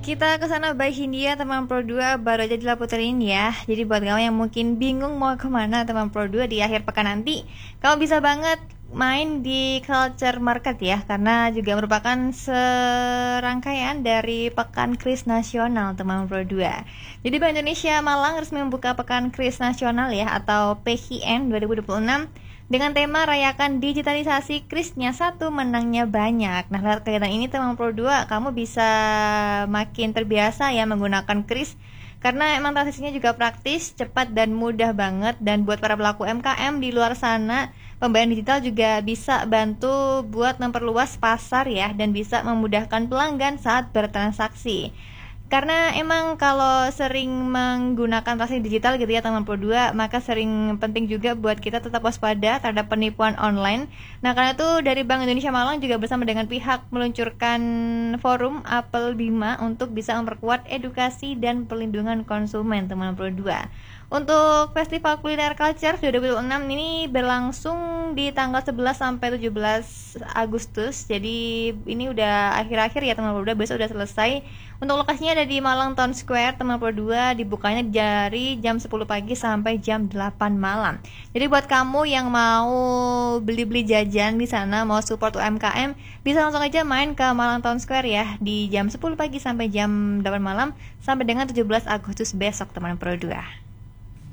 Kita ke sana by Hindia teman Pro 2 baru aja dilapurin ya. Jadi buat kamu yang mungkin bingung mau kemana teman Pro 2 di akhir pekan nanti, kamu bisa banget main di Culture Market ya, karena juga merupakan serangkaian dari Pekan Kris Nasional teman Pro 2. Jadi Bank Indonesia Malang resmi membuka Pekan Kris Nasional ya, atau PKN 2026 dengan tema rayakan digitalisasi, krisnya satu, menangnya banyak. Nah, lewat kegiatan ini teman Pro 2 kamu bisa makin terbiasa ya menggunakan kris, karena emang transaksinya juga praktis, cepat dan mudah banget. Dan buat para pelaku UMKM di luar sana, pembayaran digital juga bisa bantu buat memperluas pasar ya, dan bisa memudahkan pelanggan saat bertransaksi. Karena emang kalau sering menggunakan transaksi digital gitu ya teman Pro 2, maka sering penting juga buat kita tetap waspada terhadap penipuan online. Nah, karena itu dari Bank Indonesia Malang juga bersama dengan pihak meluncurkan forum Apel Bima untuk bisa memperkuat edukasi dan perlindungan konsumen teman Pro 2. Untuk Festival Kuliner Culture 2026 ini berlangsung di tanggal 11 sampai 17 Agustus. Jadi ini udah akhir-akhir ya teman Pro 2, besok udah selesai. Untuk lokasinya ada di Malang Town Square teman Pro 2, dibukanya dari jam 10 pagi sampai jam 8 malam. Jadi buat kamu yang mau beli-beli jajan di sana, mau support UMKM, bisa langsung aja main ke Malang Town Square ya di jam 10 pagi sampai jam 8 malam sampai dengan 17 Agustus besok teman Pro 2.